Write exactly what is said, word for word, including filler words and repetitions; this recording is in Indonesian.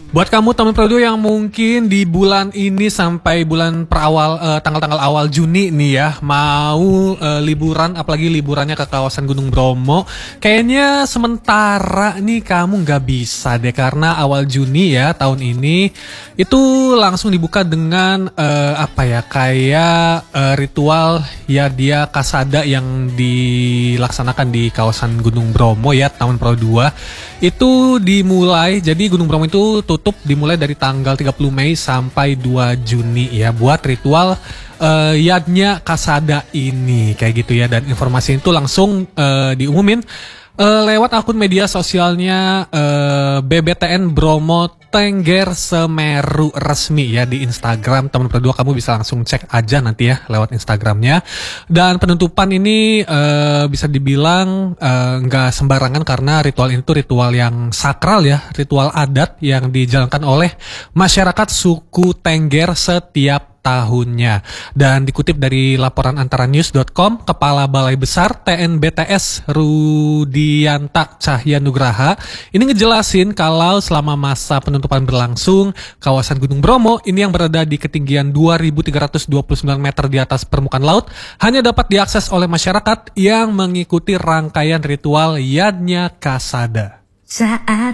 Buat kamu teman Prodo yang mungkin di bulan ini sampai bulan perawal eh, tanggal-tanggal awal Juni nih ya mau eh, liburan, apalagi liburannya ke kawasan Gunung Bromo, kayaknya sementara nih kamu nggak bisa deh karena awal Juni ya tahun ini itu langsung dibuka dengan eh, apa ya kayak eh, ritual ya dia Kasada yang dilaksanakan di kawasan Gunung Bromo ya tahun Pro dua itu dimulai. Jadi Gunung Bromo itu tutup dimulai dari tanggal tiga puluh Mei sampai dua Juni ya buat ritual uh, Yadnya Kasada ini kayak gitu ya, dan informasi itu langsung uh, diumumin uh, lewat akun media sosialnya uh, B B T N Bromo Tengger Semeru resmi ya di Instagram. Teman berdua kamu bisa langsung cek aja nanti ya lewat Instagramnya. Dan penutupan ini uh, bisa dibilang nggak uh, sembarangan karena ritual itu ritual yang sakral ya, ritual adat yang dijalankan oleh masyarakat suku Tengger setiap tahunnya. Dan dikutip dari laporan antara news dot com, Kepala Balai Besar T N B T S Rudianta Cahyanugraha ini ngejelasin kalau selama masa penutupan berlangsung, kawasan Gunung Bromo ini yang berada di ketinggian dua ribu tiga ratus dua puluh sembilan meter di atas permukaan laut hanya dapat diakses oleh masyarakat yang mengikuti rangkaian ritual Yadnya Kasada. Saat